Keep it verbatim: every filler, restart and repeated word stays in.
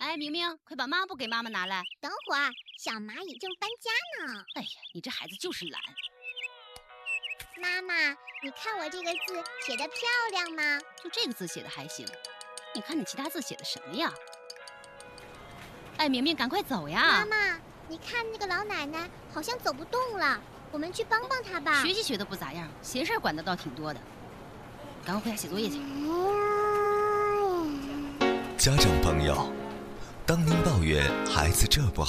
哎，明明，快把抹布给妈妈拿来。 等会儿，小蚂蚁正搬家呢。 哎呀，你这孩子就是懒。 妈妈，你看我这个字写得漂亮吗？ 就这个字写的还行，你看你其他字写的什么呀？哎，明明，赶快走呀！ 妈妈，你看那个老奶奶好像走不动了，我们去帮帮她吧。 学习学的不咋样，闲事管的倒挺多的。赶快回家写作业去。 家长朋友，当您抱怨孩子这不好